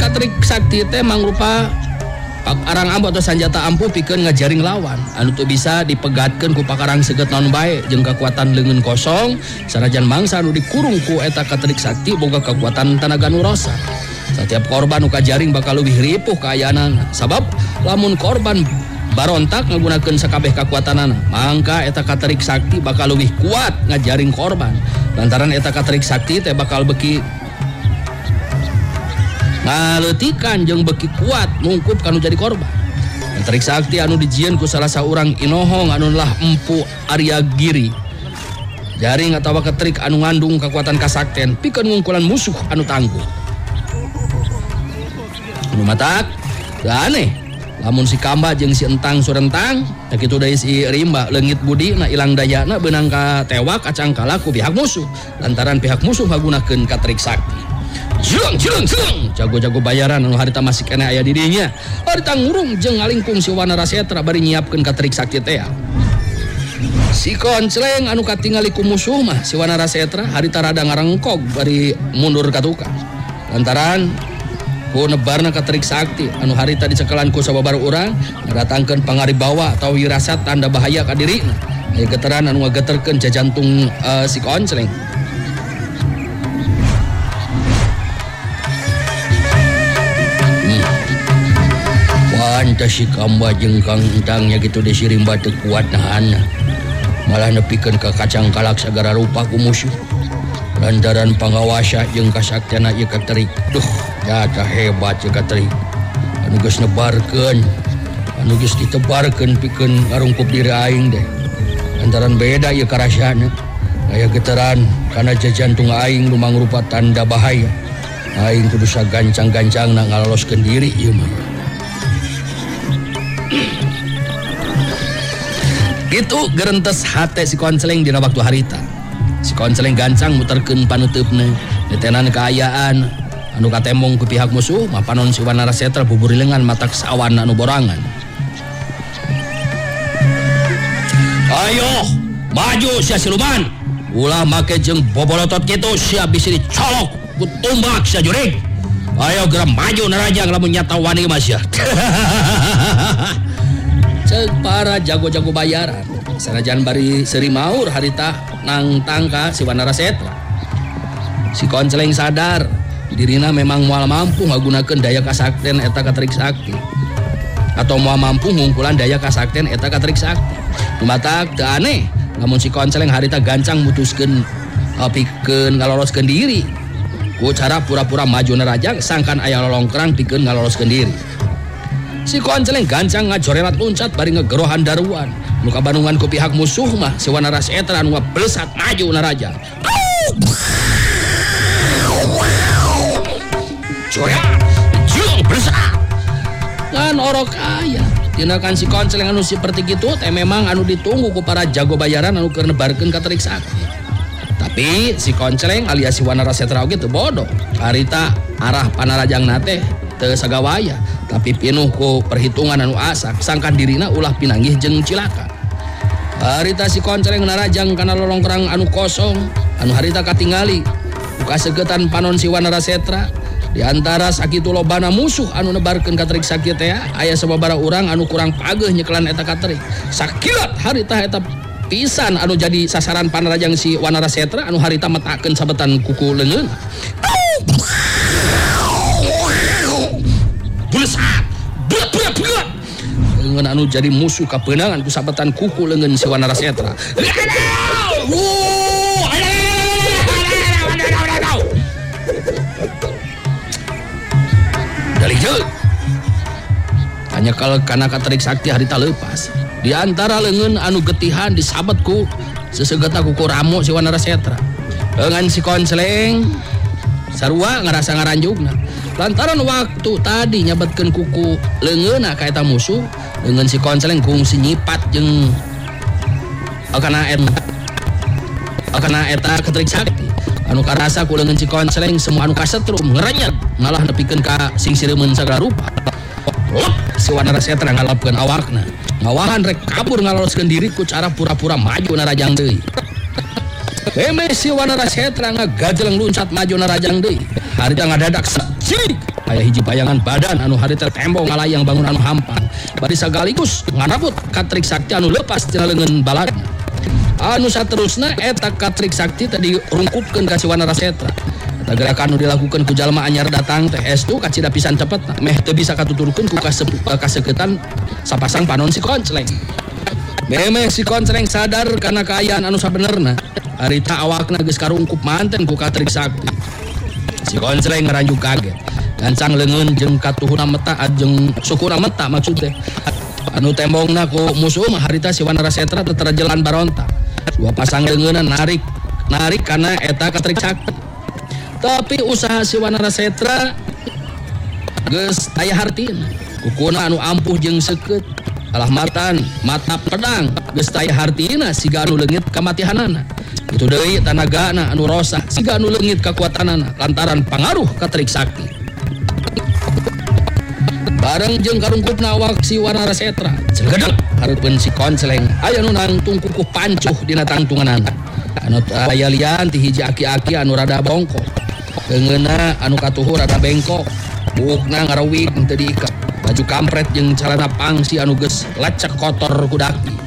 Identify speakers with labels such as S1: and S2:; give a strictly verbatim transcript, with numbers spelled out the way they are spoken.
S1: katrik sakti teh mangrupa arang ampuh atau sanjata ampuh pikeun ngajaring lawan anu teu bisa dipegatkeun ku pakarang seget naon bae jeung kekuatan leungeun kosong sanajan mangsa anu dikurung ku eta katrik sakti boga kekuatan tanaga nu rosa. Setiap korban nu kajaring bakal leuwih ripuh kaayaanana sabab lamun korban barontak ngagunakeun sakabeh kakuatanana mangka eta katrik sakti bakal leuwih kuat ngajaring korban lantaran eta katrik sakti teh bakal beki ngaleutikan jeung beki kuat mungkup kanu jadi korban. Katrik sakti anu dijieun ku salah saurang inohong anu lah Empu Arya Giri. Jaring atawa katrik anu ngandung kekuatan kasakten pikeun ngungkulan musuh anu tangguh. Anu matak teu aneh lamun si Kamba jeung si Entang Surentang da kitu deui si Rimba leungit budina ilang dayana beunang ka tewak acangkala ku pihak musuh lantaran pihak musuh ngagunakeun katrik sakti. Jeung jeung jeung jago-jago bayaran anu harita masih kena aya di dinya. Harita ngurung jeung ngalingkung si Wanarasetra bari nyiapkeun katrik sakti teh. Si Koncleng anu katingali ku musuh mah si Wanarasetra harita rada ngarengkog bari mundur ka tukang. Lantaran ku nebarna katrik sakti anu harita dicekelan ku sababaraha urang ngadatangkeun pangaribawa atau wirasat tanda bahaya ka dirina. Aya geteran anu ngageterkeun jajantung uh, si Koncleng. Anta si Kamba jeung Kang Entang nya kitu deui si Rimba teu kuat nahanna. Malah nepikeun ka kacang kalak sagara rupa ku musuh. Lantaran pangawasa jeung kasaktena ieu katrik. Duh, nyata hebat ieu katrik. Anu geus nebarkeun, anu geus ditebarkeun pikeun ngarungkup diri aing deh. Lantaran beda ieu karasana. Aya geteran kana jajantung aing nu mangrupa tanda bahaya. Aing kudu sagancang-gancangna ngaloloskeun diri ieu mah. Gitu gerentes hate si Koncleng dina waktu harita. Si Koncleng gancang muterkeun panuteupna nitenan kaayaan anu katembong ku pihak musuh mapanon si Wanarasetra buburi leungan matak sawan anu borangan. Ayo maju sia siluman ulah make jeung bobolotot kitu sia bisi dicolok ku tumbak sia jurig. Ayo geura maju narajang lamun nyata wani mah sia. Ceuk para jago-jago bayaran sanajan bari seuri maur harita nang tangka si Wanarasetra. Si Koncleng sadar dirina memang moal mampu ngagunakeun daya kasakten eta katrik sakti atau moal mampu ngungkulan daya kasakten eta katrik sakti. Dumatak teu aneh lamun si Koncleng harita gancang mutuskeun uh, pikeun ngaloloskeun diri ku cara pura-pura maju narajang sangkan aya lolongkrang pikeun ngaloloskeun diri. Si Koncleng gancang ngajorelat loncat bari ngegerohan daruan nu kabanungan ku pihak musuh mah si Wanarasetra anu blesat maju narajang. Joya jeung blesat ngan orok aya tindakan si Koncleng anu seperti kitu teh memang anu ditunggu ku para jago bayaran anu keur nebarkeun katrik sakti. Tapi si Koncleng alias si Wanarasetra oge teu bodoh. Harita arah panarajangna teh teu sagawaya tapi pinuh ku perhitungan anu asak sangkan dirina ulah pinanggih jeung cilaka. Harita si Koncleng narajang kana lolongkrang anu kosong anu harita katingali ku kasegetan panon si Wanarasetra. Di antara sakitu lobana musuh anu nebarkeun katrik sakti teh aya sababaraha urang anu kurang pageuh nyekelan eta katrik. Sakilat harita eta pisan anu jadi sasaran panarajang si Wanarasetra anu harita metakeun sabetan kuku leungeun. Bulesat, berat-berat-berat. Leungeun anu jadi musuh kapeunangan ku sabetan kuku leungeun si Wanarasetra. Dalih hanya kalau kana katrik sakti harita leupas. Di antara leungeun anu getihan disabet ku sesegetna kuku ramo si Wanarasetra. Leungeun si Koncleng sarua ngarasa ngaranjugna. Lantaran waktu tadi nyabetkeun kuku leungeunna ka eta musuh, leungeun si Koncleng kungsi nyipat jeung kana eta kana eta katrik sakti. Anu karasa ku leungeun si Koncleng semua anu kasetrum ngerenyet malah nepikeun ka sing sireumeun sagala rupa. Si Wanarasetra ngalapkeun awakna ngawahan rek kabur ngaloloskeun diri ku cara pura-pura maju narajang deui. Meme si Wanara Setra ngagajelang luncat maju na rajang deui. Harita ngadadak cik. Aya hiji bayangan badan anu harita tembong ngalayang bangun anu hampang. Bari sagaligus ngarabut katrik sakti anu lepas tina leungeun baladna. Anu saterusna eta katrik sakti tadi rungkupkeun ka si Wanara Setra. Eta gerakan anu dilakukeun ku jalma anyar datang teh estu kacida pisan cepetna meh teu bisa katuturkeun ku kaseuketan sapasang panon si Koncleng. Memeh si Koncleng sadar karena kaayaan anu sabenerna. Harita awakna geus karungkup manten ku katrik sakti. Si Koncleng ngaranjuk kaget. Gancang leungeun jeung katuhuna meta jeung sukuna meta maksud teh. Anu tembongna ku musuh mah harita si Wanara Setra teu terajelan barontak. Dua pasang leungeunna narik narik kana eta katrik sakti. Tapi usaha si Wanara Setra geus aya hartina. Kukuna anu ampuh jeung seukeut. Alah matan mata pedang geus aya hartina siga anu leungit kamatihanana. Itu deui tanagana anu rosa siga anu leungit kakuatanana lantaran pangaruh katrik sakti. Bareng jeung karungkupna awak si Wanara Setra cegedeg hareupeun si Koncleng aya nu nangtung kukuh pancuh dina tangtunganana. Anu aya lian ti hiji aki-aki anu rada bongkok. Leungeunna anu katuhur rada bengkok. Buukna ngarawig teu diikat. Baju kampret jeung calana pangsi anu geus lecek kotor ku daki.